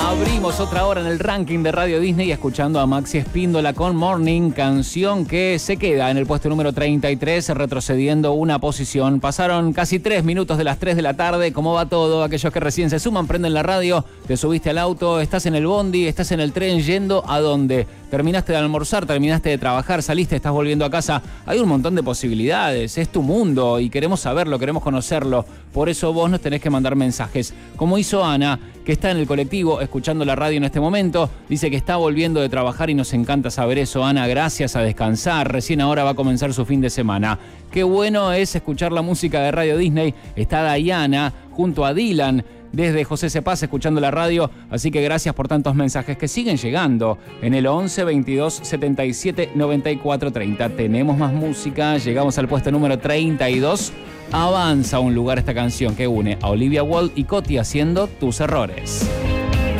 Abrimos otra hora en el ranking de Radio Disney escuchando a Maxi Espíndola con Morning, canción que se queda en el puesto número 33, retrocediendo una posición. Pasaron casi 3 minutos de las 3 de la tarde. ¿Cómo va todo? Aquellos que recién se suman, prenden la radio, te subiste al auto, estás en el bondi, estás en el tren, ¿yendo a dónde? Terminaste de almorzar, terminaste de trabajar, saliste, estás volviendo a casa. Hay un montón de posibilidades, es tu mundo y queremos saberlo, queremos conocerlo. Por eso vos nos tenés que mandar mensajes. Como hizo Ana, que está en el colectivo escuchando la radio en este momento, dice que está volviendo de trabajar y nos encanta saber eso. Ana, gracias, a descansar. Recién ahora va a comenzar su fin de semana. Qué bueno es escuchar la música de Radio Disney. Está Diana junto a Dylan desde José Cepaz escuchando la radio, así que gracias por tantos mensajes que siguen llegando en el 11 22 77 94 30. Tenemos más música, llegamos al puesto número 32. Avanza un lugar esta canción que une a Olivia Wilde y Coti haciendo Tus Errores.